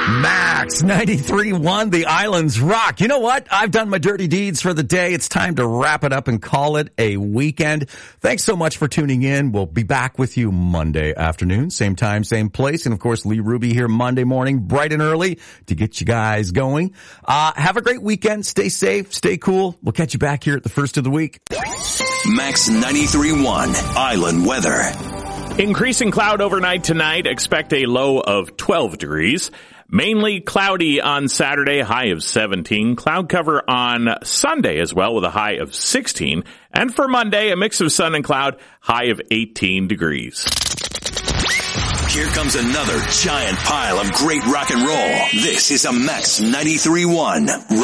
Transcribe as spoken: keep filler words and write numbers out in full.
Max ninety-three point one, the islands rock. You know what? I've done my dirty deeds for the day. It's time to wrap it up and call it a weekend. Thanks so much for tuning in. We'll be back with you Monday afternoon, same time, same place. And of course, Lee Ruby here Monday morning, bright and early to get you guys going. Uh, have a great weekend. Stay safe. Stay cool. We'll catch you back here at the first of the week. Max ninety-three point one, Island Weather. Increasing cloud overnight tonight. Expect a low of twelve degrees. Mainly cloudy on Saturday, high of seventeen. Cloud cover on Sunday as well with a high of sixteen. And for Monday, a mix of sun and cloud, high of eighteen degrees. Here comes another giant pile of great rock and roll. This is a Max ninety-three point one